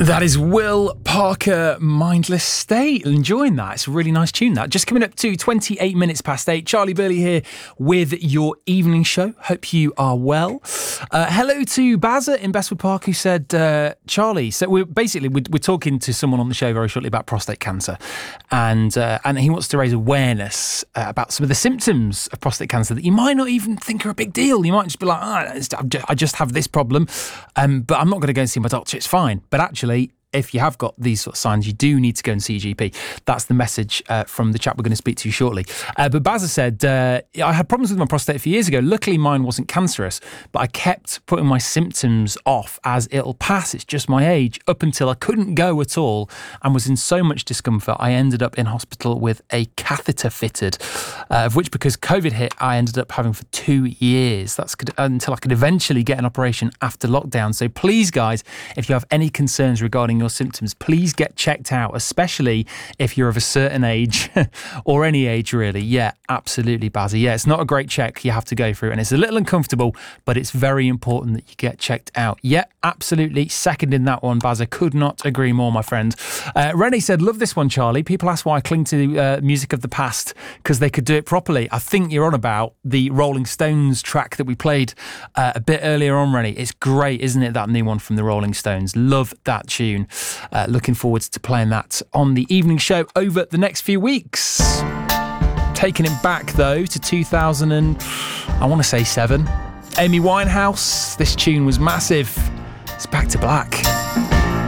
That is Will Parker, Mindless State. Enjoying that. It's a really nice tune, that. Just coming up to 28 minutes past 8. Charlie Burley here with your evening show. Hope you are well. Hello to Bazza in Bestwood Park, who said, Charlie, so we're talking to someone on the show very shortly about prostate cancer. And he wants to raise awareness about some of the symptoms of prostate cancer that you might not even think are a big deal. You might just be like, I just have this problem, but I'm not going to go and see my doctor. It's fine. But actually, if you have got these sort of signs, you do need to go and see your GP. That's the message from the chap we're going to speak to shortly. But Bazza said, I had problems with my prostate a few years ago. Luckily, mine wasn't cancerous, but I kept putting my symptoms off as it'll pass. It's just my age, up until I couldn't go at all and was in so much discomfort. I ended up in hospital with a catheter fitted, of which, because COVID hit, I ended up having for 2 years. That's until I could eventually get an operation after lockdown. So please, guys, if you have any concerns regarding your symptoms, please get checked out, especially if you're of a certain age or any age, really. Yeah, absolutely, Bazzy. Yeah, it's not a great check you have to go through, and it's a little uncomfortable, but it's very important that you get checked out. Yeah, absolutely. Seconding that one, Bazza. Could not agree more, my friend. Rennie said, love this one, Charlie. People ask why I cling to music of the past because they could do it properly. I think you're on about the Rolling Stones track that we played a bit earlier on, Rennie. It's great, isn't it, that new one from the Rolling Stones? Love that tune. Looking forward to playing that on the evening show over the next few weeks. Taking it back, though, to 2007. Amy Winehouse. This tune was massive. It's Back to Black.